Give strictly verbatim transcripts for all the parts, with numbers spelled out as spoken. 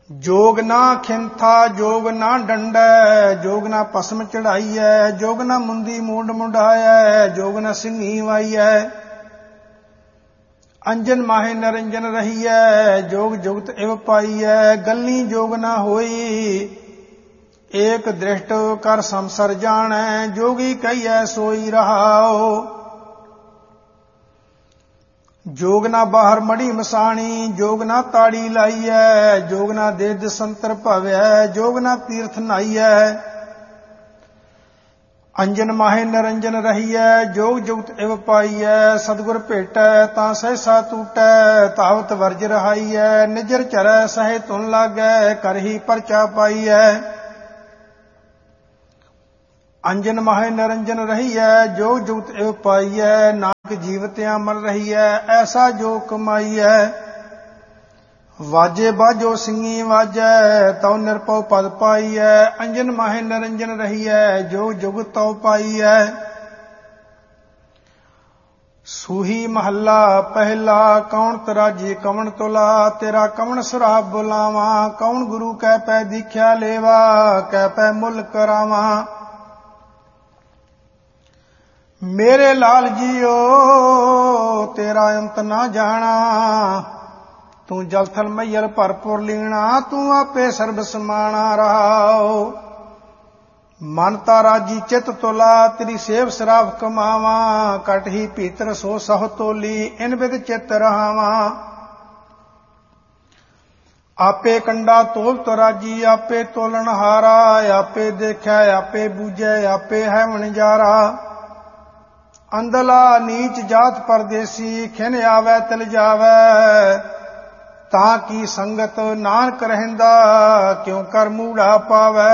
जोग ना खिंथा जोग ना डंडै, जोग ना पसम चढ़ाइयै, जोग ना मुंदी मूंड मुंडायै, जोग ना सिंगी वाइयै। अंजन माहे नरंजन रहियै, जोग जुगत इव पाइयै, गल्ली जोग ना होई, एक दृष्ट कर संसर जानै, जोगी कहियै सोई रहाओ। जोग ना बाहर मड़ी मसाणी, जोग ना ताड़ी लाइयै, जोग ना देद संतर भवै, जोग ना तीर्थ नाइयै। अंजन माहे निरंजन रहियै, जोग जुगत इव पाइयै, सतगुर भेटै तां सहसा टूटै, तावत वर्ज रहाइयै, निजर चरै सहे तुन लागै, करही परचा पाइयै। अंजन माहे निरंजन रहियै, जोग जुगत इव पाइयै, नानक जीवत अमर रहियै, ऐसा जो कमाइयै। वाजे बाजो सिंगी वाजै, तौ निरपौ पद पाइयै, अंजन माहे निरंजन रहियै, जोग जुगत तौ पाइयै। सूही महला पहला, कौन तराजी कवन तुला, तेरा कवन सराब बुलावा, कौन गुरु कै पै दीख्या लेवा, कै पै मुल करावा। मेरे लाल जीओ तेरा अंत ना जाना, तू जल थल मैयल भरपुर लीना, तू आपे सर्ब समाना रहाओ। मन तारा जी चित तुला, तेरी सेव शराब कमावा, कट ही भीतर सो सह तोली, इन बिद चित रहावा। आपे कंडा तोल तराजी, आपे तोलन हारा, आपे देखै आपे बूझै, आपे है वणजारा। अंदला नीच जात परदेसी, खिन आवै तिल जावै, तां की संगत नानक रहंदा, क्यों कर मूढ़ा पावै।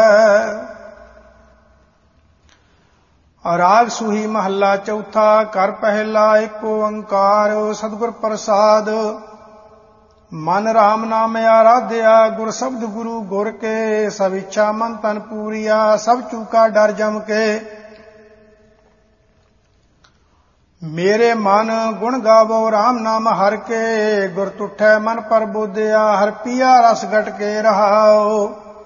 राग सूही महला चौथा, कर पहला एको ओंकार, सतगुर प्रसाद। मन राम नाम आराध्या, गुर शब्द गुरु गुर के, सब इच्छा मन तन पूरिया, सब चूका डर जम के। मेरे मन गुण गावो राम नाम हर के, गुर तुठै मन पर बोधिया, हर पिया रस गट के रहाओ।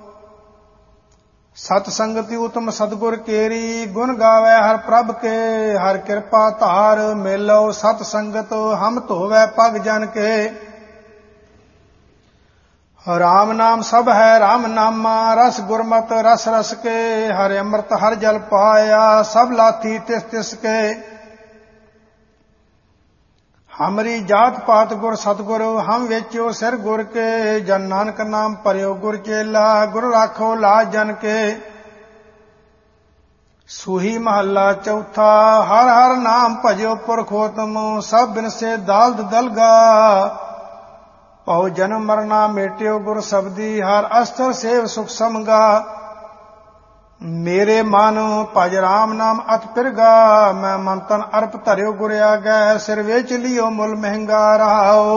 सत संगति उत्तम सतगुर केरी, गुण गावै हर प्रभ के, हर कृपा धार मेलो सत संगत, हम धोवै पग जन के। राम नाम सब है राम नामा, रस गुरमत रस रस के, हर अमृत हर जल पाया, सब लाथी तिस तिस के। हमरी जात पात गुर सतगुर, हम वेचो सिर गुर के, जन नानक नाम परियो गुर चेला, गुर राखो लाज जन के। सूही महला चौथा, हर हर नाम भजो पुरखोतम, सब बिन से दाल्द दलगा, पौ जन्म मरना मेट्यो गुर शब्दी, हर अस्तर सेव सुख समगा। मेरे मन भज राम नाम अत पिरगा, मैं मन तन अर्प धरियो गुर आगै, सिर वेच लियो मुल महंगा रहाओ।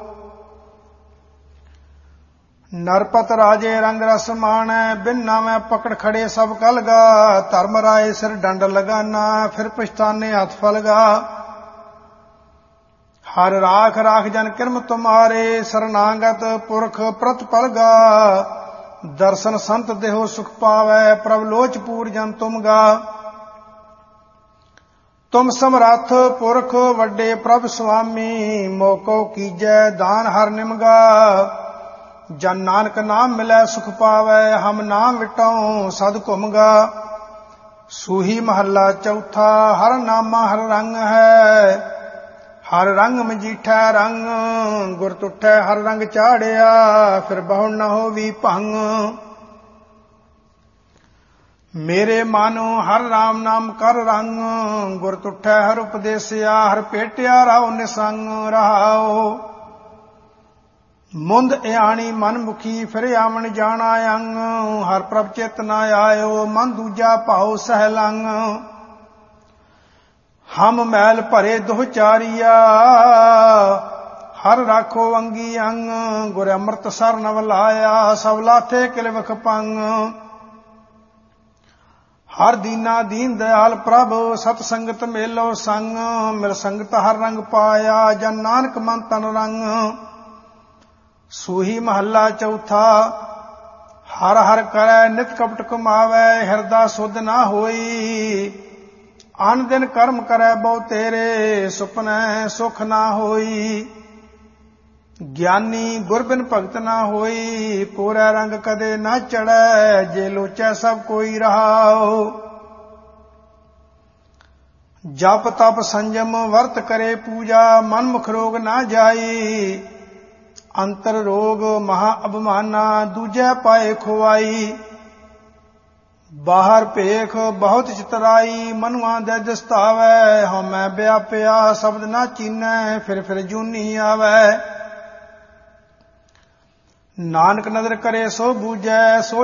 नरपत राजे रंग रस माणै, बिन नामै पकड़ खड़े सब कलगा, धर्म राय सिर डंड लगाना, फिर पछताने हथ फलगा। हर राख राख जन किरम तुम्हारे, शरणागत पुरख प्रत पलगा, दर्शन संत देहो सुख पावै, प्रभ लोच पूर जन तुम गा। तुम समरथ पुरख वड्डे प्रभ स्वामी, मोको कीजै दान हर निमगा। जन नानक नाम मिलै सुख पावै, हम नाम विटाऊं सद घुमगा। सूही महला चौथा, हर नामा हर रंग है, हर रंग मजीठा रंग, गुर तुठै हर रंग चाड़िया, फिर बहु न होवी भंग। मेरे मानो हर राम नाम कर रंग, गुर तुठै हर उपदेसिया, हर पेटिया राव निसंग रहाओ। मुंद इयाणी मन मुखी, फिर आवन जाना अंग, हर प्रभ चित न आयो, मन दूजा भाव सहलंग। हम मैल भरे दुहचारिया, हर राखो अंगी अंग, गुर अमृत सर नव लाया, सब लाथे किल वख पंग। हर दीना दीन दयाल प्रभ, सत संगत मेलो संग, मिल संगत हर रंग पाया, जन नानक मन तन रंग। ਸੂਹੀ ਮਹੱਲਾ ਚੌਥਾ। ਹਰ ਹਰ ਕਰੈ ਨਿਤ ਕਪਟ ਕਮਾਵੈ, ਹਿਰਦਾ ਸੁਧ ਨਾ ਹੋਈ। ਅਨ ਦਿਨ ਕਰਮ ਕਰੈ ਬਹੁ ਤੇਰੇ, ਸੁਪਨੈ ਸੁਖ ਨਾ ਹੋਈ। ਗਿਆਨੀ ਗੁਰ ਬਿਨ ਭਗਤ ਨਾ ਹੋਈ, ਪੂਰਾ ਰੰਗ ਕਦੇ ਨਾ ਚੜੈ, ਜੇ ਲੋਚੈ ਸਭ ਕੋਈ ਰਹਾਉ। ਜਪ ਤਪ ਸੰਜਮ ਵਰਤ ਕਰੇ ਪੂਜਾ, ਮਨ ਮੁਖ ਰੋਗ ਨਾ ਜਾਈ। ਅੰਤਰ ਰੋਗ ਮਹਾ ਅਭਮਾਨਾ, ਦੂਜੈ ਪਾਏ ਖੁਆਈ। ਬਾਹਰ ਭੇਖ ਬਹੁਤ ਚਿਤਰਾਈ, ਮਨੁਆ ਦੇ ਦਿਸਤਾਵੈ। ਹਉਮੈ ਵਿਆਪਿਆ ਸ਼ਬਦ ਨਾ ਚੀਨੈ, ਫਿਰ ਫਿਰ ਜੂਨੀ ਆਵੈ। ਨਾਨਕ ਨਦਰ ਕਰੇ ਸੋ ਬੂਝੈ, ਸੋ